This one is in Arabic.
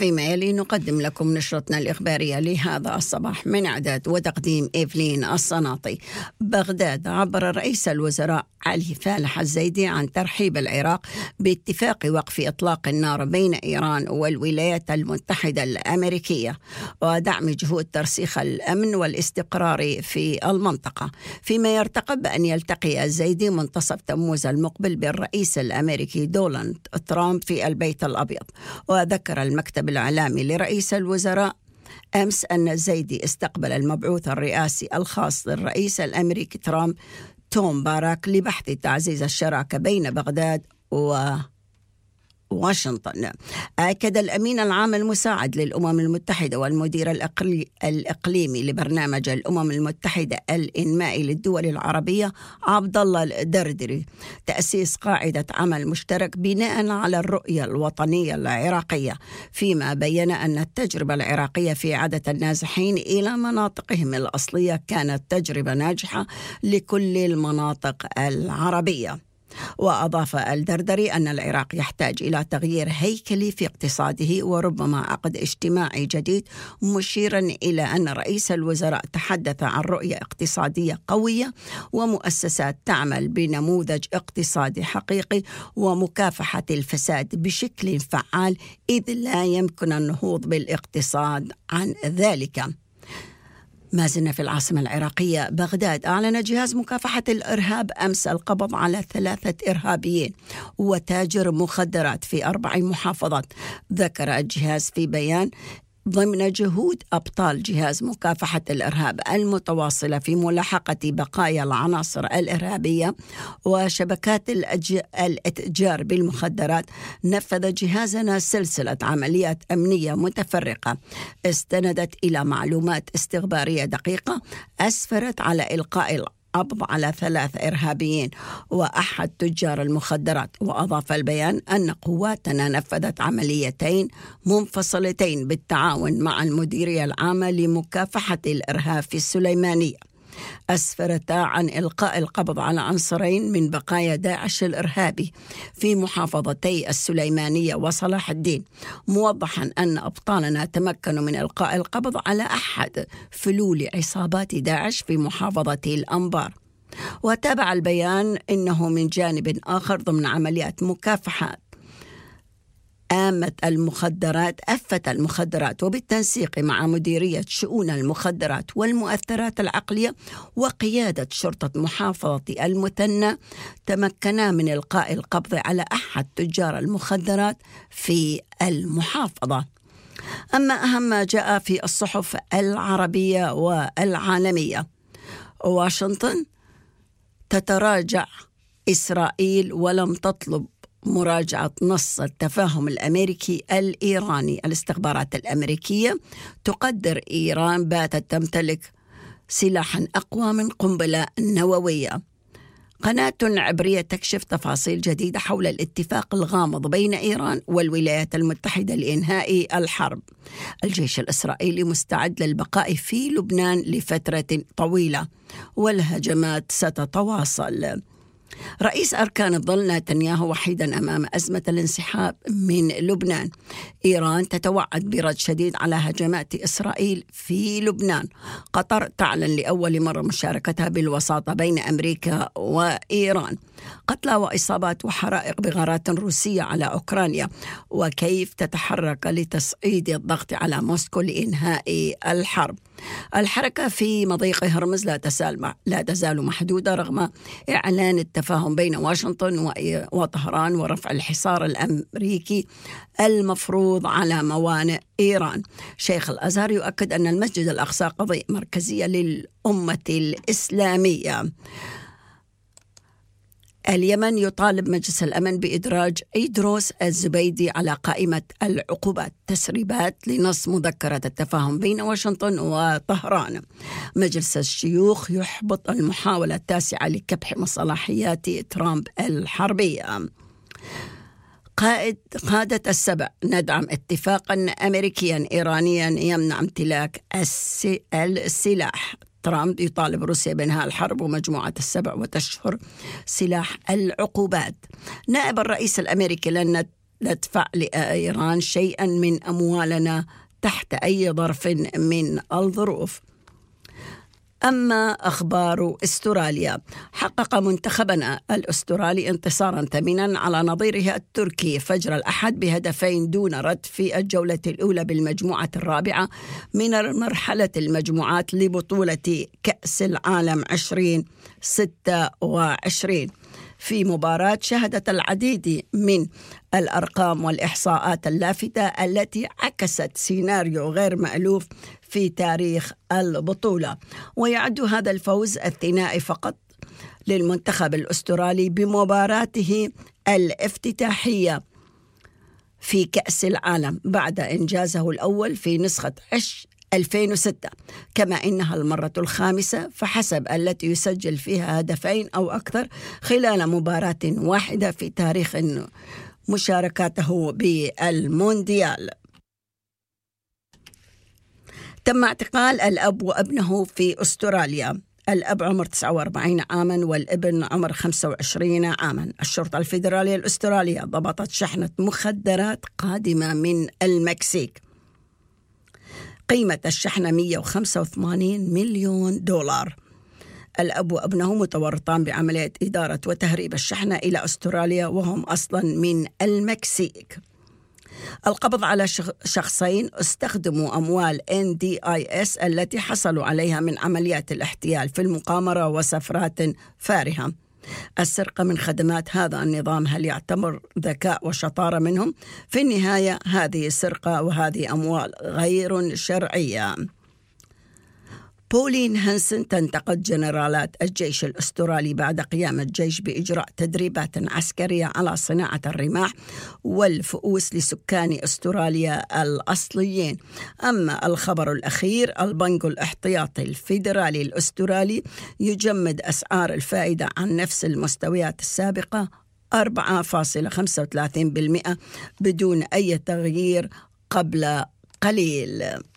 وفيما يلي نقدم لكم نشرتنا الإخبارية لهذا الصباح من إعداد وتقديم إيفلين الصناطي. بغداد. عبر رئيس الوزراء علي فالح الزيدي عن ترحيب العراق باتفاق وقف إطلاق النار بين إيران والولايات المتحدة الأمريكية ودعم جهود ترسيخ الأمن والاستقرار في المنطقة، فيما يرتقب أن يلتقي الزيدي منتصف تموز المقبل بالرئيس الأمريكي دونالد ترامب في البيت الأبيض. وذكر المكتب الإعلامي لرئيس الوزراء أمس أن الزيدي استقبل المبعوث الرئاسي الخاص للرئيس الأمريكي ترامب توم باراك لبحث تعزيز الشراكة بين بغداد وواشنطن. أكد الأمين العام المساعد للأمم المتحدة والمدير الإقليمي لبرنامج الأمم المتحدة الإنمائي للدول العربية عبد الله الدردري تأسيس قاعدة عمل مشترك بناء على الرؤية الوطنية العراقية، فيما بين أن التجربة العراقية في إعادة النازحين إلى مناطقهم الأصلية كانت تجربة ناجحة لكل المناطق العربية. وأضاف الدردري أن العراق يحتاج إلى تغيير هيكلي في اقتصاده وربما عقد اجتماعي جديد، مشيرا إلى أن رئيس الوزراء تحدث عن رؤية اقتصادية قوية ومؤسسات تعمل بنموذج اقتصادي حقيقي ومكافحة الفساد بشكل فعال، إذ لا يمكن النهوض بالاقتصاد عن ذلك. ما زلنا في العاصمة العراقية بغداد. أعلن جهاز مكافحة الإرهاب أمس القبض على 3 إرهابيين وتاجر مخدرات في 4 محافظات. ذكر الجهاز في بيان ضمن جهود أبطال جهاز مكافحة الإرهاب المتواصلة في ملاحقة بقايا العناصر الإرهابية وشبكات الإتجار بالمخدرات، نفذ جهازنا سلسلة عمليات أمنية متفرقة استندت إلى معلومات استخبارية دقيقة أسفرت على إلقاء القبض على 3 إرهابيين وأحد تجار المخدرات. وأضاف البيان أن قواتنا نفذت عمليتين منفصلتين بالتعاون مع المديرية العامة لمكافحة الإرهاب في السليمانية، أسفرتا عن إلقاء القبض على عنصرين من بقايا داعش الإرهابي في محافظتي السليمانية وصلاح الدين، موضحا أن أبطالنا تمكنوا من إلقاء القبض على أحد فلول عصابات داعش في محافظة الأنبار. وتابع البيان أنه من جانب آخر ضمن عمليات مكافحة أفة المخدرات وبالتنسيق مع مديرية شؤون المخدرات والمؤثرات العقلية وقيادة شرطة محافظة المثنى تمكنا من إلقاء القبض على أحد تجار المخدرات في المحافظة. أما أهم ما جاء في الصحف العربية والعالمية، واشنطن تتراجع إسرائيل ولم تطلب مراجعة نص التفاهم الأمريكي الإيراني. الاستخبارات الأمريكية تقدر إيران باتت تمتلك سلاحا أقوى من قنبلة نووية. قناة عبرية تكشف تفاصيل جديدة حول الاتفاق الغامض بين إيران والولايات المتحدة لإنهاء الحرب. الجيش الإسرائيلي مستعد للبقاء في لبنان لفترة طويلة والهجمات ستتواصل. رئيس أركان الظل نتنياهو وحيدا أمام أزمة الانسحاب من لبنان. إيران تتوعد برد شديد على هجمات إسرائيل في لبنان. قطر تعلن لأول مرة مشاركتها بالوساطة بين أمريكا وإيران. قتلى وإصابات وحرائق بغارات روسية على أوكرانيا، وكيف تتحرك لتصعيد الضغط على موسكو لإنهاء الحرب. الحركة في مضيق هرمز لا تزال محدودة رغم إعلان التفاهم بين واشنطن وطهران ورفع الحصار الأمريكي المفروض على موانئ إيران. شيخ الأزهر يؤكد أن المسجد الأقصى قضية مركزية للأمة الإسلامية. اليمن يطالب مجلس الأمن بإدراج إيدروس الزبيدي على قائمة العقوبات. تسريبات لنص مذكرة التفاهم بين واشنطن وطهران. مجلس الشيوخ يحبط المحاولة 9 لكبح مصالحيات ترامب الحربية. قادة السبع ندعم اتفاقا أمريكيا إيرانيا يمنع امتلاك السلاح. ترامب يطالب روسيا بإنهاء الحرب ومجموعة السبع وتشهر سلاح العقوبات. نائب الرئيس الأمريكي ندفع لإيران شيئا من أموالنا تحت أي ظرف من الظروف. أما أخبار أستراليا، حقق منتخبنا الأسترالي انتصارا ثمينا على نظيره التركي فجر الأحد ب2 دون رد في الجولة الأولى بالمجموعة الرابعة من مرحلة المجموعات لبطولة كأس العالم 2026، في مباراة شهدت العديد من الأرقام والإحصاءات اللافتة التي عكست سيناريو غير مألوف في تاريخ البطولة. ويعد هذا الفوز الثنائي فقط للمنتخب الأسترالي بمباراته الافتتاحية في كأس العالم بعد إنجازه الأول في نسخة 2006، كما إنها المرة الخامسة فحسب التي يسجل فيها هدفين أو أكثر خلال مباراة واحدة في تاريخ مشاركاته بالمونديال. تم اعتقال الأب وابنه في أستراليا، الأب عمر 49 عاما والابن عمر 25 عاما. الشرطة الفيدرالية الأسترالية ضبطت شحنة مخدرات قادمة من المكسيك، قيمة الشحنة 185 مليون دولار. الأب وابنه متورطان بعملية إدارة وتهريب الشحنة إلى أستراليا وهم أصلا من المكسيك. القبض على شخصين استخدموا أموال NDIS التي حصلوا عليها من عمليات الاحتيال في المقامرة وسفرات فارهة. السرقة من خدمات هذا النظام هل يعتبر ذكاء وشطارة منهم؟ في النهاية هذه سرقة وهذه أموال غير شرعية. بولين هانسن تنتقد جنرالات الجيش الأسترالي بعد قيام الجيش بإجراء تدريبات عسكرية على صناعة الرماح والفؤوس لسكان أستراليا الأصليين. أما الخبر الأخير، البنك الاحتياطي الفيدرالي الأسترالي يجمد أسعار الفائدة عن نفس المستويات السابقة 4.35% بدون أي تغيير قبل قليل.